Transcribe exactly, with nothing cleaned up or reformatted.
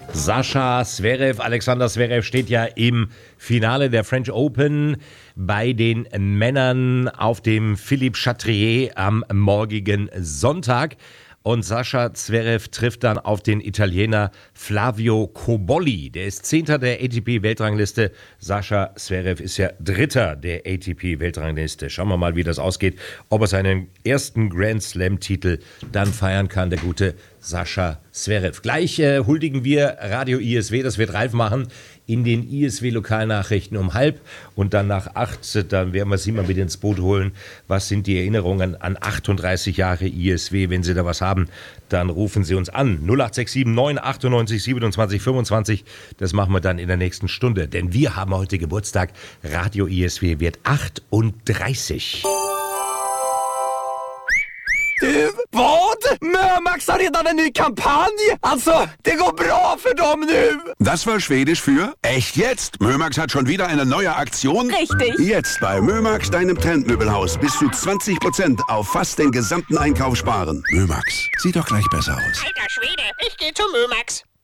Sascha Zverev, Alexander Zverev steht ja im Finale der French Open bei den Männern auf dem Philippe Chatrier am morgigen Sonntag. Und Sascha Zverev trifft dann auf den Italiener Flavio Cobolli. Der ist Zehnter der A T P-Weltrangliste. Sascha Zverev ist ja Dritter der A T P-Weltrangliste. Schauen wir mal, wie das ausgeht. Ob er seinen ersten Grand Slam-Titel dann feiern kann, der gute Sascha Zverev. Gleich äh, huldigen wir Radio I S W, das wird Ralf machen, in den I S W-Lokalnachrichten um halb. Und dann nach acht, dann werden wir Sie mal mit ins Boot holen. Was sind die Erinnerungen an achtunddreißig Jahre I S W? Wenn Sie da was haben, dann rufen Sie uns an. null acht sechs sieben neun achtundneunzig siebenundzwanzig fünfundzwanzig. Das machen wir dann in der nächsten Stunde. Denn wir haben heute Geburtstag. Radio I S W wird achtunddreißig. Du, vad? Mörmax har redan en ny kampanj! Alltså, det går bra för dem nu! Das war Schwedisch für echt jetzt. Mörmax hat schon wieder eine neue Aktion. Richtig. Jetzt bei Mörmax, deinem Trendmöbelhaus, bis zu zwanzig Prozent auf fast den gesamten Einkauf sparen. Mörmax, sieht doch gleich besser aus. Alter Schwede, ich geh zu Mömax.